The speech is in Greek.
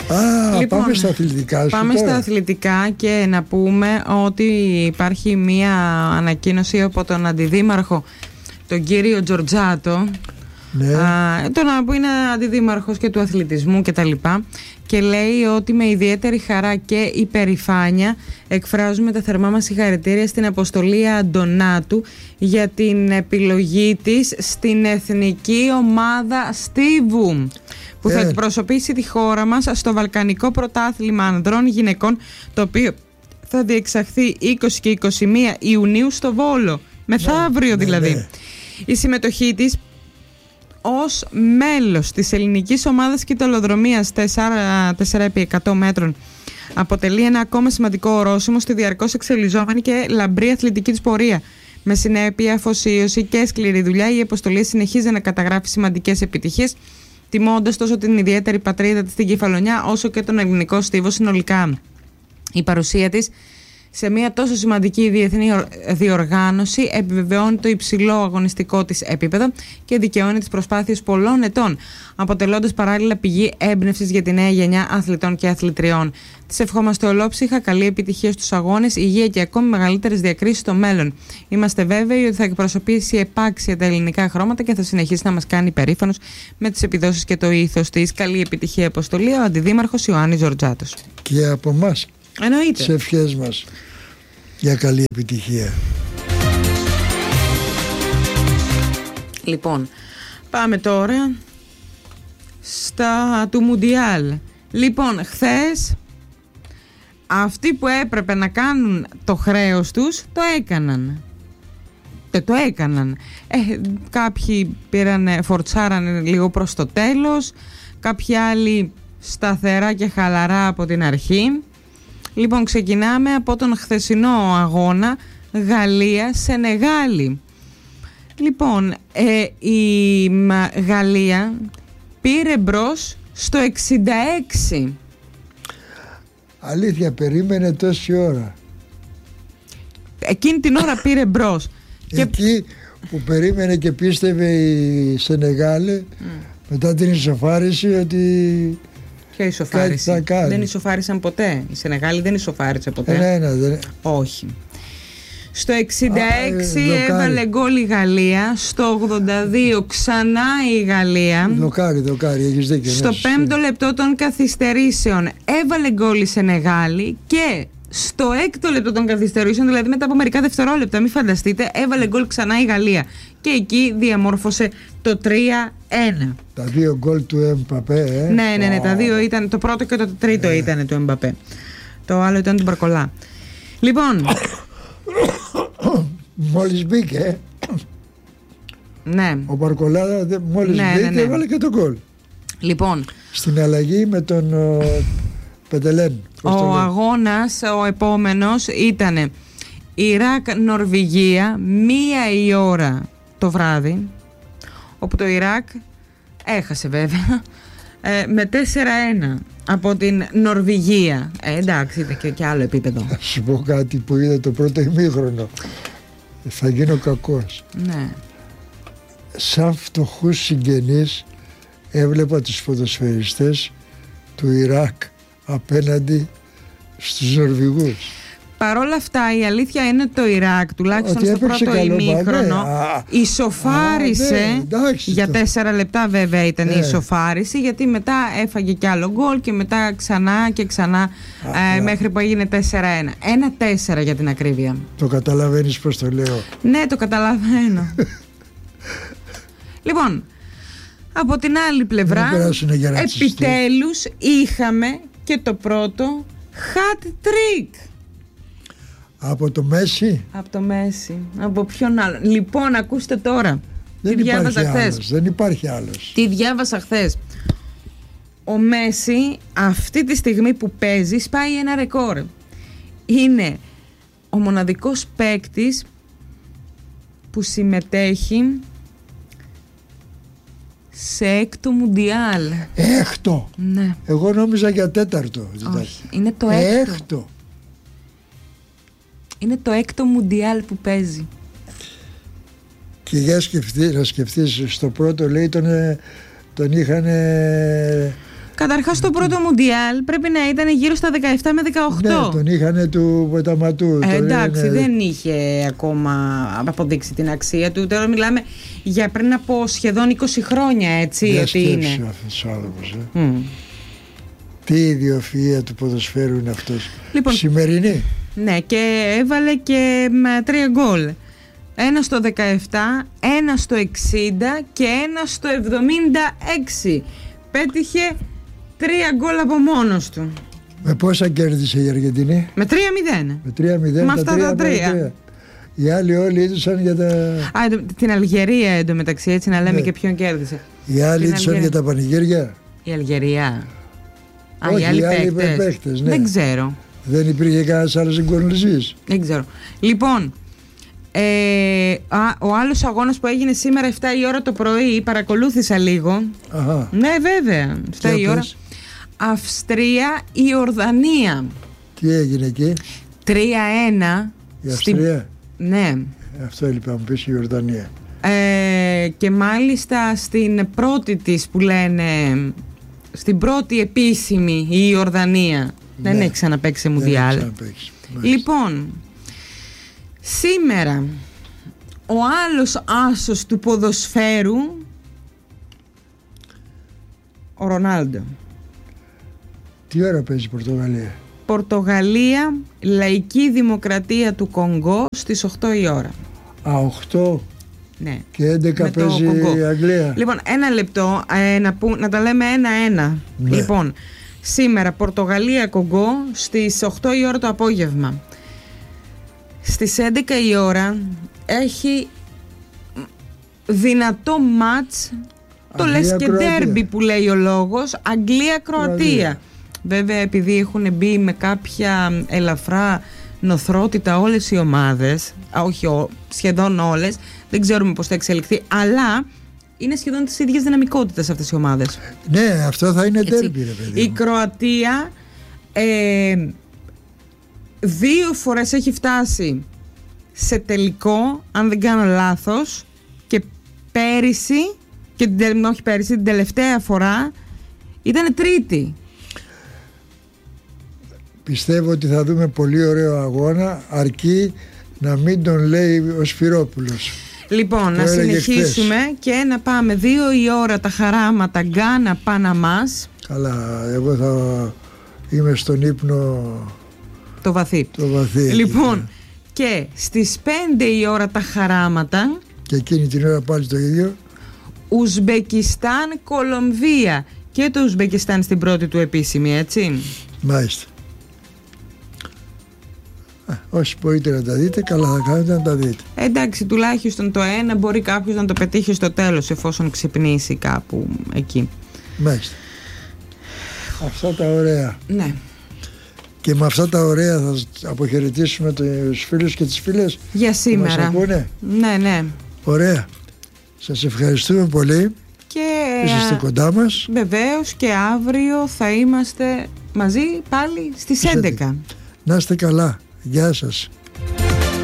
Λοιπόν, πάμε στα αθλητικά. Πάμε στα αθλητικά και να πούμε ότι υπάρχει μία ανακοίνωση από τον αντιδήμαρχο, τον κύριο Τζορτζάτο, που είναι αντιδήμαρχος και του αθλητισμού και τα λοιπά, και λέει ότι με ιδιαίτερη χαρά και υπερηφάνεια εκφράζουμε τα θερμά μας συγχαρητήρια στην Αποστολή Αντωνάτου για την επιλογή της στην εθνική ομάδα στίβου που θα εκπροσωπήσει τη χώρα μας στο Βαλκανικό Πρωτάθλημα Ανδρών Γυναικών, το οποίο θα διεξαχθεί 20 και 21 Ιουνίου στο Βόλο, μεθαύριο δηλαδή. Η συμμετοχή της ως μέλος της ελληνικής ομάδας κυτελοδρομίας 4x100 μέτρων αποτελεί ένα ακόμα σημαντικό ορόσημο στη διαρκώς εξελιζόμενη και λαμπρή αθλητική της πορεία. Με συνέπεια, αφοσίωση και σκληρή δουλειά, η αποστολή συνεχίζει να καταγράφει σημαντικές επιτυχίες, τιμώντας τόσο την ιδιαίτερη πατρίδα της στην Κεφαλονιά όσο και τον ελληνικό στίβο συνολικά. Η παρουσία της σε μια τόσο σημαντική διεθνή διοργάνωση επιβεβαιώνει το υψηλό αγωνιστικό της επίπεδο και δικαιώνει τις προσπάθειες πολλών ετών, αποτελώντας παράλληλα πηγή έμπνευσης για τη νέα γενιά αθλητών και αθλητριών. Της ευχόμαστε ολόψυχα καλή επιτυχία στους αγώνες, υγεία και ακόμη μεγαλύτερες διακρίσεις στο μέλλον. Είμαστε βέβαιοι ότι θα εκπροσωπήσει επάξια τα ελληνικά χρώματα και θα συνεχίσει να μας κάνει υπερήφανος με τις επιδόσεις και το ήθος της. Καλή επιτυχία, αποστολή, ο Αντιδήμαρχος Ιωάννης Τζορτζάτος. Και από εμάς. Εννοείται. Τις ευχές μας για καλή επιτυχία. Λοιπόν, πάμε τώρα στα του Μουντιάλ. Λοιπόν, χθες αυτοί που έπρεπε να κάνουν το χρέος τους το έκαναν. Το έκαναν. Κάποιοι φορτσάρανε λίγο προς το τέλος, κάποιοι άλλοι σταθερά και χαλαρά από την αρχή. Λοιπόν, ξεκινάμε από τον χθεσινό αγώνα Γαλλία-Σενεγάλη. Λοιπόν, η Γαλλία πήρε μπρος στο 66. Αλήθεια, περίμενε τόση ώρα. Εκείνη την ώρα πήρε μπρος. Εκεί που περίμενε και πίστευε η Σενεγάλη μετά την ισοφάριση ότι... Ποια ισοφάριση? Δεν ισοφάρισαν ποτέ. Η Σενεγάλη δεν ισοφάρισε ποτέ. Όχι. Στο 66 έβαλε γκολ η Γαλλία. Στο 82 ξανά η Γαλλία. Δοκάρι, έχεις δίκιο. Στο 5ο λεπτό των καθυστερήσεων έβαλε γκολ η Σενεγάλη. Και στο 6ο λεπτό των καθυστερήσεων, δηλαδή μετά από μερικά δευτερόλεπτα, μην φανταστείτε, έβαλε γκολ ξανά η Γαλλία. Και εκεί διαμόρφωσε το 3-1. Τα δύο γκολ του Εμπαπέ. Ναι, τα δύο ήταν. Το πρώτο και το τρίτο ήταν του Εμπαπέ. Το άλλο ήταν του Μπαρκολά. Λοιπόν. Μόλις μπήκε. Ναι. Ο Μπαρκολά μόλις μπήκε έβαλε και το γκολ. Λοιπόν. Στην αλλαγή με τον Πετελέν. Ο αγώνας, ο επόμενος ήταν Ιράκ-Νορβηγία, 1 η ώρα το βράδυ, όπου το Ιράκ έχασε βέβαια με 4-1 από την Νορβηγία. Εντάξει, ήταν και άλλο επίπεδο. Θα σου πω κάτι που είδα το πρώτο ημίχρονο. Θα γίνω κακός. Ναι. Σαν φτωχούς συγγενείς έβλεπα τους ποδοσφαιριστές του Ιράκ απέναντι στους Νορβηγούς. Παρόλα αυτά, η αλήθεια είναι ότι το Ιράκ, τουλάχιστον στο πρώτο ημίχρονο, ισοφάρισε. Για 4 λεπτά βέβαια ήταν η ισοφάριση, γιατί μετά έφαγε κι άλλο γκολ και μετά ξανά και ξανά μέχρι που έγινε 4-1. 1-4 για την ακρίβεια. Το καταλαβαίνεις πώς το λέω? Ναι, το καταλαβαίνω. Λοιπόν, από την άλλη πλευρά, επιτέλους είχαμε και το πρώτο hat trick. Από το Μέση. Από το Μέση. Από ποιον άλλο? Λοιπόν, ακούστε τώρα. Δεν υπάρχει άλλος. Τι διάβασα χθες. Ο Μέση αυτή τη στιγμή που παίζει σπάει ένα ρεκόρ. Είναι ο μοναδικός παίκτης που συμμετέχει σε 6ο Μουντιάλ. 6ο? Ναι. Εγώ νόμιζα για 4ο. Όχι, είναι το 6ο. Είναι το 6ο Μουντιάλ που παίζει. Και για να σκεφτείς, στο πρώτο λέει τον είχαν Καταρχάς το πρώτο Μουντιάλ πρέπει να ήταν γύρω στα 17 με 18. Ναι, τον είχανε του Ποταματού. Εντάξει, δεν είχε ακόμα αποδείξει την αξία του. Τώρα μιλάμε για πριν από σχεδόν 20 χρόνια, έτσι. Δεν ότι είναι αυτός ο άνθρωπος. Τι ιδιοφυΐα του ποδοσφαίρου είναι αυτός. Λοιπόν, σημερινή. Ναι, και έβαλε και 3 γκολ. Ένα στο 17, ένα στο 60 και ένα στο 76. Πέτυχε 3 γκολ από μόνος του. Με πόσα κέρδισε η Αργεντινή? Με 3-0. Με 3-0. Με αυτά τα 3. Οι άλλοι όλοι είδουσαν για τα... Την Αλγερία εντωμεταξύ, έτσι να λέμε, ναι. Και ποιον κέρδισε. Οι άλλοι είδουσαν για τα πανηγύρια. Η Αλγερία. Όχι, οι άλλοι παίκτες, ναι. Δεν ξέρω. Δεν υπήρχε κανένας άλλος συγκολουζής. Δεν ξέρω. Λοιπόν, ο άλλος αγώνας που έγινε σήμερα 7 η ώρα το πρωί, παρακολούθησα λίγο. Αχα. Ναι, βέβαια, 7 η ώρα. Αυστρία, Ιορδανία. Τι έγινε εκεί? 3-1. Η Αυστρία. Ναι. Αυτό έλειπε να μου πεις, η Ιορδανία. Και μάλιστα στην πρώτη της που λένε, στην πρώτη επίσημη η Ιορδανία. Ναι. Δεν έχει ξαναπαίξει σε Μουντιάλ. Λοιπόν, σήμερα ο άλλος άσος του ποδοσφαίρου, ο Ρονάλντο. Τι ώρα παίζει η Πορτογαλία? Πορτογαλία, Λαϊκή Δημοκρατία του Κονγκό στις 8 η ώρα. 8. Ναι. Και 11 παίζει η Αγγλία. Λοιπόν, ένα λεπτό, να τα λέμε ένα-ένα. Ναι. Λοιπόν, σήμερα Πορτογαλία Κονγκό στις 8 η ώρα το απόγευμα. Στις 11 η ώρα έχει δυνατό μάτς, το λες και ντέρμπι που λέει ο λόγος, Αγγλία-Κροατία. Βέβαια, επειδή έχουν μπει με κάποια ελαφρά νοθρότητα όλες οι ομάδες, όχι σχεδόν όλες, δεν ξέρουμε πώς θα εξελιχθεί, αλλά είναι σχεδόν της ίδιας δυναμικότητας αυτές οι ομάδες. Ναι, αυτό θα είναι ντέρμπι, ρε παιδί. Η Κροατία 2 φορές έχει φτάσει σε τελικό, αν δεν κάνω λάθος, και πέρυσι, όχι πέρυσι, την τελευταία φορά ήταν τρίτη. Πιστεύω ότι θα δούμε πολύ ωραίο αγώνα, αρκεί να μην τον λέει ο Σφυρόπουλος. Λοιπόν, να συνεχίσουμε και να πάμε 2 η ώρα τα χαράματα Γκάνα Παναμάς. Καλά, εγώ θα είμαι στον ύπνο το βαθύ. Λοιπόν, και στις 5 η ώρα τα χαράματα. Και εκείνη την ώρα πάλι το ίδιο. Ουσμπεκιστάν Κολομβία. Και το Ουσμπεκιστάν στην πρώτη του επίσημη, έτσι. Μάλιστα. Όσοι μπορείτε να τα δείτε, καλά θα κάνετε να τα δείτε. Εντάξει, τουλάχιστον το ένα μπορεί κάποιος να το πετύχει στο τέλος, εφόσον ξυπνήσει κάπου εκεί. Μάλιστα. Αυτά τα ωραία. Ναι. Και με αυτά τα ωραία θα αποχαιρετήσουμε τους φίλους και τις φίλες για σήμερα. Μας ακούνε. Ναι, ναι. Ωραία. Σας ευχαριστούμε πολύ. Και είσαστε κοντά μας. Βεβαίως, και αύριο θα είμαστε μαζί πάλι στις 11. Να είστε καλά. Γεια σας.